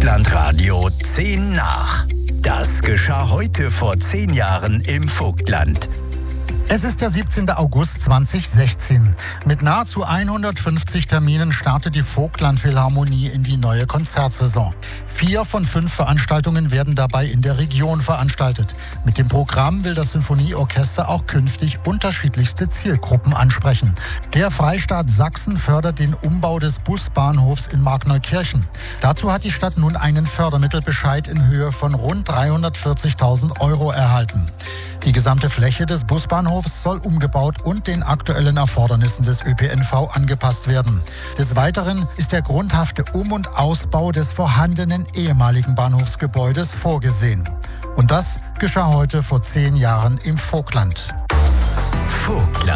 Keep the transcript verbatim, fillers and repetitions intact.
Vogtlandradio zehn nach. Das geschah heute vor zehn Jahren im Vogtland. Es ist der siebzehnte August zweitausendsechzehn. Mit nahezu hundertfünfzig Terminen startet die Vogtland-Philharmonie in die neue Konzertsaison. Vier von fünf Veranstaltungen werden dabei in der Region veranstaltet. Mit dem Programm will das Sinfonieorchester auch künftig unterschiedlichste Zielgruppen ansprechen. Der Freistaat Sachsen fördert den Umbau des Busbahnhofs in Markneukirchen. Dazu hat die Stadt nun einen Fördermittelbescheid in Höhe von rund dreihundertvierzigtausend Euro erhalten. Die gesamte Fläche des Busbahnhofs soll umgebaut und den aktuellen Erfordernissen des Ö P N V angepasst werden. Des Weiteren ist der grundhafte Um- und Ausbau des vorhandenen ehemaligen Bahnhofsgebäudes vorgesehen. Und das geschah heute vor zehn Jahren im Vogtland. Vogtland.